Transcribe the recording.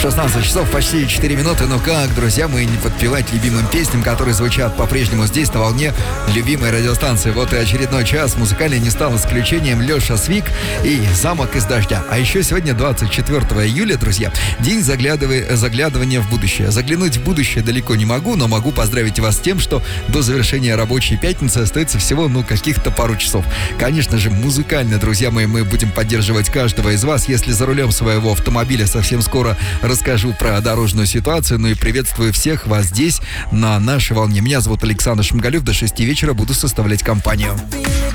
16 часов почти 4 минуты. Ну как, друзья, мы не подпевать любимым песням, которые звучат по-прежнему здесь, на волне любимой радиостанции. Вот и очередной час музыкальный не стал исключением. Леша Свик и «Замок из дождя». А еще сегодня 24 июля, друзья, день заглядывания в будущее. Заглянуть в будущее далеко не могу, но могу поздравить вас с тем, что до завершения рабочей пятницы остается всего, каких-то пару часов. Конечно же, музыкально, друзья мои, мы будем поддерживать каждого из вас. Если за рулем своего автомобиля, совсем скоро расскажу про дорожную ситуацию. Ну и приветствую всех вас здесь, на нашей волне. Меня зовут Александр Шмигалев. До 6 вечера буду составлять компанию.